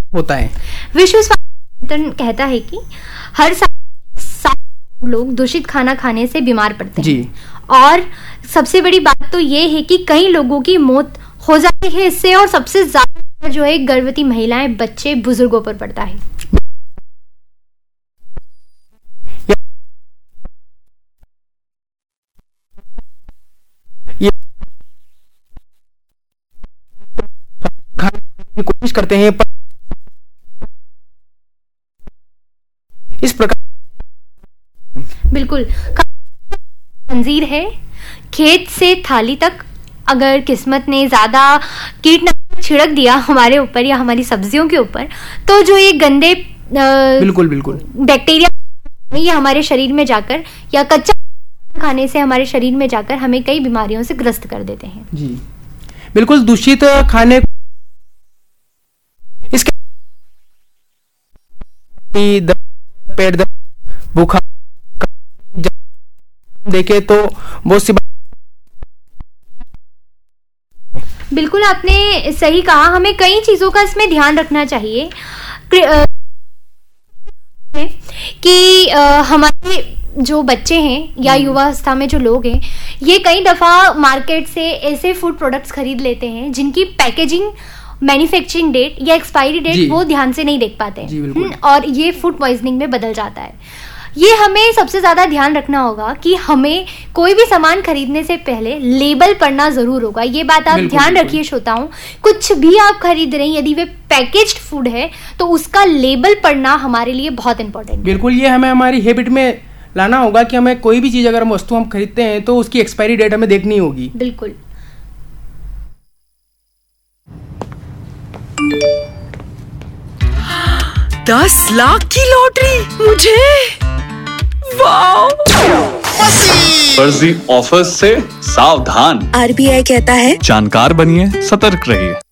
होता है। विश्व स्वास्थ्य संगठन कहता है कि हर साल 7 करोड़ लोग दूषित खाना खाने से बीमार पड़ते हैं जी। और सबसे बड़ी बात तो ये है कि कई लोगों की मौत हो जाती है इससे, और सबसे ज्यादा जो है गर्भवती महिलाएं, बच्चे, बुजुर्गों पर पड़ता है। खाने की कोशिश करते हैं पर इस प्रकार बिल्कुल जंजीर है, खेत से थाली तक। अगर किस्मत ने ज्यादा कीटनाशक छिड़क दिया हमारे ऊपर या हमारी सब्जियों के ऊपर, तो जो ये गंदे बिल्कुल बैक्टीरिया ये हमारे शरीर में जाकर, या कच्चा खाने से हमारे शरीर में जाकर हमें कई बीमारियों से ग्रस्त कर देते हैं। जी बिल्कुल। दूषित खाने इसके पेट दर्द, बुखार देखे तो बहुत सी बिल्कुल आपने सही कहा। हमें कई चीजों का इसमें ध्यान रखना चाहिए कि हमारे जो बच्चे हैं या युवावस्था में जो लोग हैं, ये कई दफा मार्केट से ऐसे फूड प्रोडक्ट्स खरीद लेते हैं जिनकी पैकेजिंग, मैन्युफैक्चरिंग डेट या एक्सपायरी डेट वो ध्यान से नहीं देख पाते हैं, और ये फूड पॉइजनिंग में बदल जाता है। ये हमें सबसे ज्यादा ध्यान रखना होगा कि हमें कोई भी सामान खरीदने से पहले लेबल पढ़ना जरूर होगा। ये बात आप ध्यान रखिए श्रोताओं, कुछ भी आप खरीद रहे हैं, यदि वे पैकेज्ड फूड है तो उसका लेबल पढ़ना हमारे लिए बहुत इंपॉर्टेंट है। बिल्कुल, ये हमें हमारी हैबिट में लाना होगा कि हमें कोई भी चीज अगर हम वस्तु हम खरीदते हैं तो उसकी एक्सपायरी डेट हमें देखनी होगी। बिल्कुल। $10 लाख की लॉटरी मुझे, वाओ! फर्जी ऑफर्स से सावधान। RBI कहता है जानकार बनिए, सतर्क रहिए।